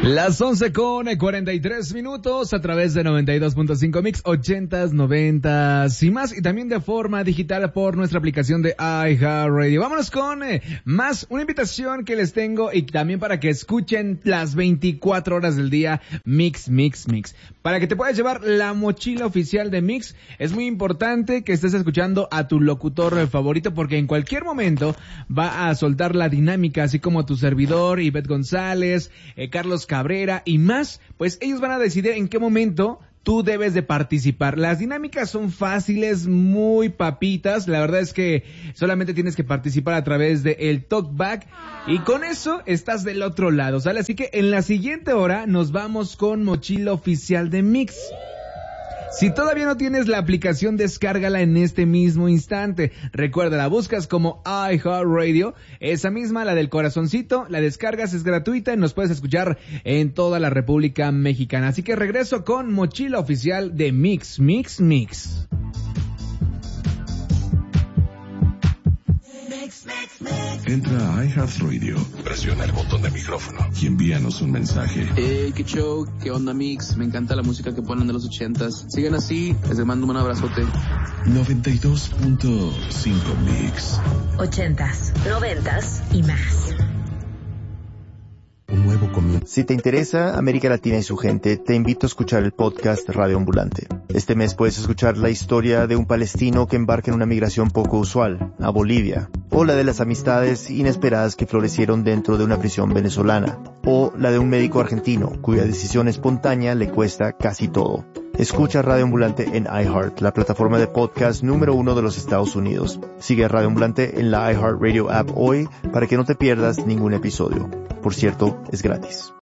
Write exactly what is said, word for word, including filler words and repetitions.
Las once con cuarenta y tres minutos a través de noventa y dos punto cinco Mix, ochentas, noventas y más, y también de forma digital por nuestra aplicación de iHeartRadio. Vámonos con eh, más, una invitación que les tengo y también para que escuchen las veinticuatro horas del día Mix, Mix, Mix. Para que te puedas llevar la mochila oficial de Mix, es muy importante que estés escuchando a tu locutor favorito, porque en cualquier momento va a soltar la dinámica, así como tu servidor, Ivette González, eh, Carlos Cabrera y más, pues ellos van a decidir en qué momento tú debes de participar. Las dinámicas son fáciles, muy papitas. La verdad es que solamente tienes que participar a través de el talkback y con eso estás del otro lado, ¿sale? Así que en la siguiente hora nos vamos con mochila oficial de Mix. Si todavía no tienes la aplicación, descárgala en este mismo instante. Recuerda, la buscas como iHeartRadio, esa misma, la del corazoncito, la descargas, es gratuita y nos puedes escuchar en toda la República Mexicana. Así que regreso con mochila oficial de Mix, Mix, Mix. Entra a iHeartRadio, presiona el botón de micrófono y envíanos un mensaje. Hey, qué show, qué onda Mix, me encanta la música que ponen de los ochentas. Sigan así, les mando un abrazote. noventa y dos punto cinco Mix. Ochentas, noventas y más. Un nuevo comienzo. Si te interesa América Latina y su gente, te invito a escuchar el podcast Radio Ambulante. Este mes puedes escuchar la historia de un palestino que embarca en una migración poco usual, a Bolivia, o la de las amistades inesperadas que florecieron dentro de una prisión venezolana, o la de un médico argentino cuya decisión espontánea le cuesta casi todo. Escucha Radio Ambulante en iHeart, la plataforma de podcast número uno de los Estados Unidos. Sigue a Radio Ambulante en la iHeartRadio app hoy para que no te pierdas ningún episodio. Por cierto, es gratis.